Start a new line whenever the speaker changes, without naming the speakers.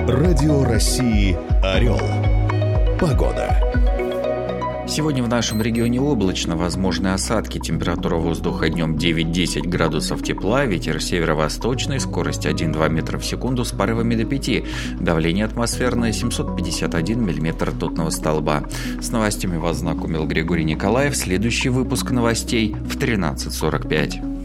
Радио России «Орел». Погода.
Сегодня в нашем регионе облачно, возможны осадки. Температура воздуха днем 9-10 градусов тепла, ветер северо-восточный, скорость 1-2 метра в секунду с порывами до 5. Давление атмосферное 751 миллиметр ртутного столба. С новостями вас знакомил Григорий Николаев. Следующий выпуск новостей в 13:45.